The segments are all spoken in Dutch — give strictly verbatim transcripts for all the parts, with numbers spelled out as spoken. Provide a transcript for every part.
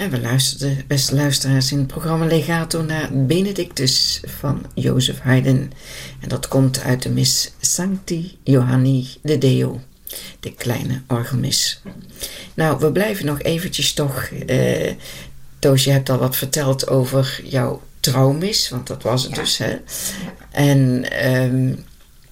En we luisterden, beste luisteraars, in het programma Legato naar Benedictus van Joseph Haydn. En dat komt uit de mis Sancti Johanni de Deo, de kleine orgelmis. Nou, we blijven nog eventjes toch... Uh, Toos, je hebt al wat verteld over jouw trouwmis, want dat was het ja. dus, hè? Ja. En um,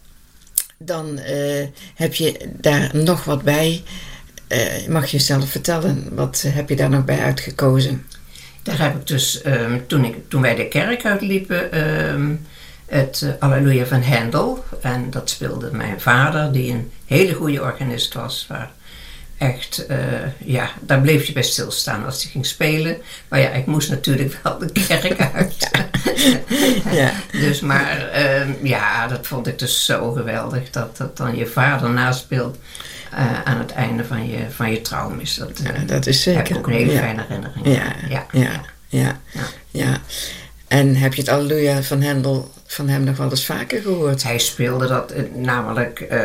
dan uh, heb je daar nog wat bij... Uh, mag je zelf vertellen, wat heb je daar nog bij uitgekozen? Daar heb ik dus, um, toen, ik, toen wij de kerk uitliepen, um, het uh, Alleluia van Handel. En dat speelde mijn vader, die een hele goede organist was. Waar echt, uh, ja, daar bleef je bij stilstaan als hij ging spelen. Maar ja, ik moest natuurlijk wel de kerk uit. Ja. Ja. Dus maar, um, ja, dat vond ik dus zo geweldig, dat, dat dan je vader naspeelt. Uh, aan het einde van je, van je trouwmis. Dat, uh, ja, dat is zeker. Heb ik ook een hele ja. fijne herinnering. Ja, ja, ja, ja, ja, ja. ja. En heb je het Alleluia van Handel van hem nog wel eens vaker gehoord? Hij speelde dat, namelijk, uh,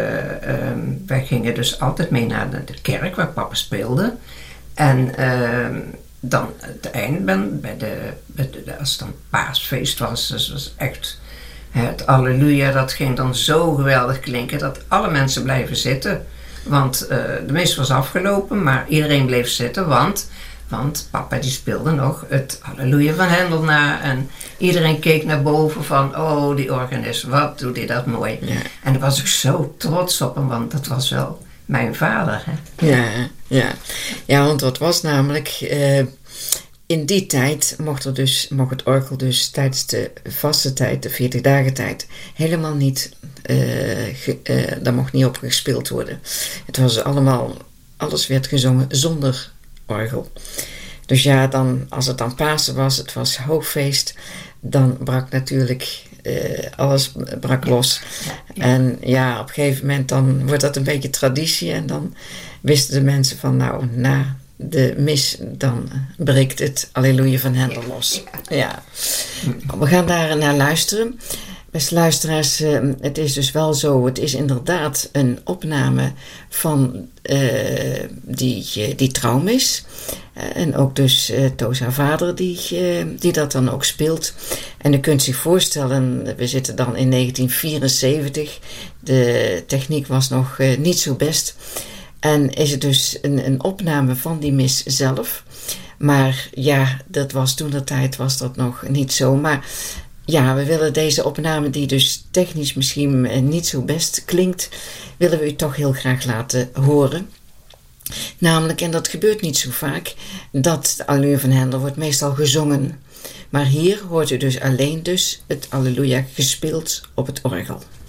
um, wij gingen dus altijd mee naar de, de kerk waar papa speelde. En uh, dan het einde ben, bij de, bij de, als het dan paasfeest was, dus was echt... Het Alleluia, dat ging dan zo geweldig klinken dat alle mensen blijven zitten. Want uh, de mis was afgelopen, maar iedereen bleef zitten, want, want papa die speelde nog het Alleluia van Handel na. En iedereen keek naar boven van, oh die organist, wat doet hij dat mooi. Ja. En daar was ik zo trots op hem, want dat was wel mijn vader. Hè? Ja, ja. ja, want dat was namelijk... Uh... In die tijd mocht, er dus, mocht het orgel dus tijdens de vaste tijd, de veertig dagen tijd, helemaal niet, uh, ge, uh, daar mocht niet op gespeeld worden. Het was allemaal, alles werd gezongen zonder orgel. Dus ja, dan, als het dan Pasen was, het was hoogfeest, dan brak natuurlijk uh, alles brak los. Ja, ja. En ja, op een gegeven moment dan wordt dat een beetje traditie en dan wisten de mensen van nou, na... de mis, dan breekt het Alleluia van Handel los. Ja. We gaan daar naar luisteren. Beste luisteraars, het is dus wel zo, het is inderdaad een opname van uh, die, die trouwmis. Uh, en ook dus uh, Toos haar vader die, uh, die dat dan ook speelt. En u kunt zich voorstellen, we zitten dan in negentien vierenzeventig. De techniek was nog uh, niet zo best. En is het dus een, een opname van die mis zelf. Maar ja, dat was toen de tijd was dat nog niet zo. Maar ja, we willen deze opname die dus technisch misschien niet zo best klinkt, willen we u toch heel graag laten horen. Namelijk, en dat gebeurt niet zo vaak, dat de Alleluia van Handel wordt meestal gezongen. Maar hier hoort u dus alleen dus het Alleluia gespeeld op het orgel.